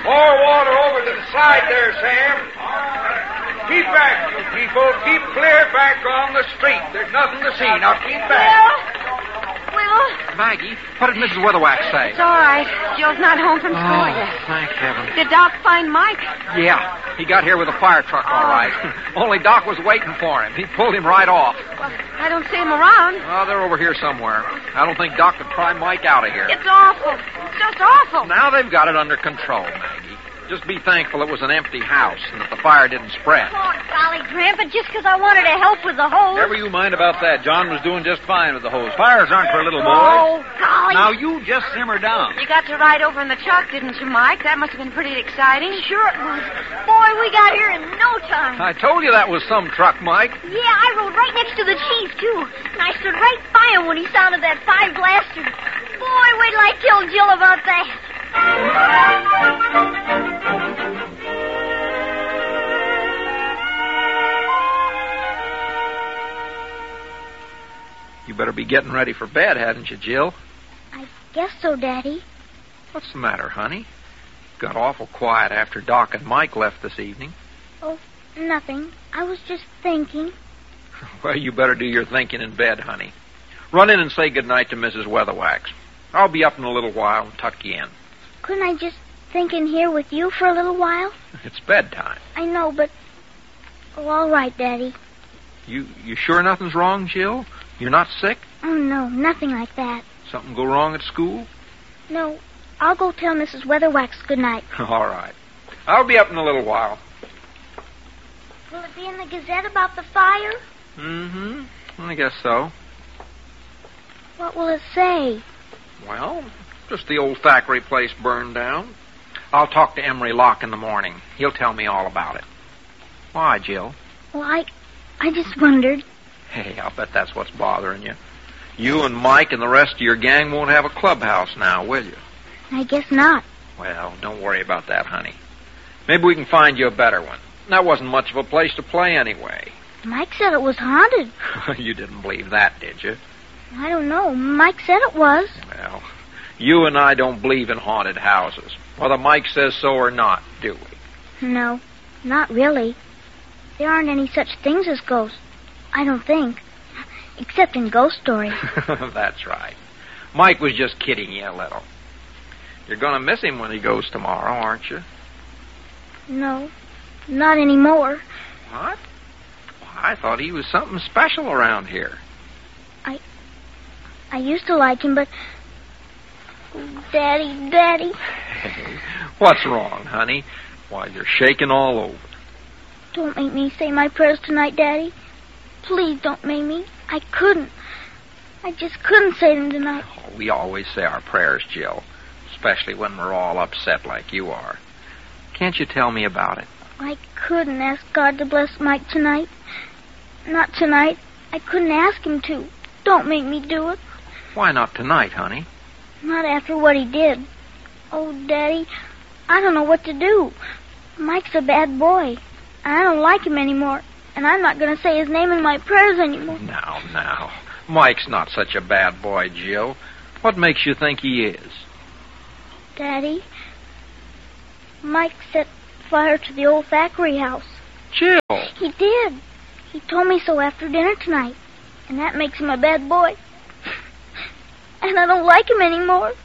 More water over to the side there, Sam. Keep back, you people. Keep clear back on the street. There's nothing to see. Now keep back. Will? Maggie, what did Mrs. Weatherwax say? It's all right. Jill's not home from school yet. Thank heaven. Did Doc find Mike? Yeah, he got here with a fire truck, all right. Only Doc was waiting for him. He pulled him right off. Well, I don't see him around. Oh, they're over here somewhere. I don't think Doc could pry Mike out of here. It's awful. It's just awful. Now they've got it under control, Maggie. Just be thankful it was an empty house and that the fire didn't spread. Oh, golly, Grandpa, just because I wanted to help with the hose. Never you mind about that. John was doing just fine with the hose. Fires aren't for little boys. Oh, golly. Now, you just simmer down. You got to ride over in the truck, didn't you, Mike? That must have been pretty exciting. Sure it was. Boy, we got here in no time. I told you that was some truck, Mike. Yeah, I rode right next to the chief, too. And I stood right by him when he sounded that 5-blaster. Boy, wait till I tell Jill about that. You better be getting ready for bed, hadn't you, Jill? I guess so, Daddy. What's the matter, honey? Got awful quiet after Doc and Mike left this evening. Oh, nothing. I was just thinking. Well, you better do your thinking in bed, honey. Run in and say goodnight to Mrs. Weatherwax. I'll be up in a little while and tuck you in. Couldn't I just think in here with you for a little while? It's bedtime. I know, but... Oh, all right, Daddy. You sure nothing's wrong, Jill? You're not sick? Oh, no, nothing like that. Something go wrong at school? No, I'll go tell Mrs. Weatherwax good night. All right. I'll be up in a little while. Will it be in the Gazette about the fire? Mm-hmm. I guess so. What will it say? Well, just the old Thackeray place burned down. I'll talk to Emery Locke in the morning. He'll tell me all about it. Why, Jill? Well, I just wondered. Hey, I'll bet that's what's bothering you. You and Mike and the rest of your gang won't have a clubhouse now, will you? I guess not. Well, don't worry about that, honey. Maybe we can find you a better one. That wasn't much of a place to play anyway. Mike said it was haunted. You didn't believe that, did you? I don't know. Mike said it was. Well, you and I don't believe in haunted houses, whether Mike says so or not, do we? No, not really. There aren't any such things as ghosts. I don't think. Except in ghost stories. That's right. Mike was just kidding you a little. You're going to miss him when he goes tomorrow, aren't you? No, not anymore. What? I thought he was something special around here. I used to like him, but... Daddy. Hey, what's wrong, honey? Why, you're shaking all over. Don't make me say my prayers tonight, Daddy. Please don't make me. I couldn't. I just couldn't say them tonight. Oh, we always say our prayers, Jill, especially when we're all upset like you are. Can't you tell me about it? I couldn't ask God to bless Mike tonight. Not tonight. I couldn't ask him to. Don't make me do it. Why not tonight, honey? Not after what he did. Oh, Daddy, I don't know what to do. Mike's a bad boy. And I don't like him anymore. And I'm not going to say his name in my prayers anymore. Now. Mike's not such a bad boy, Jill. What makes you think he is? Daddy, Mike set fire to the old Thackeray house. Jill! He did. He told me so after dinner tonight. And that makes him a bad boy. And I don't like him anymore.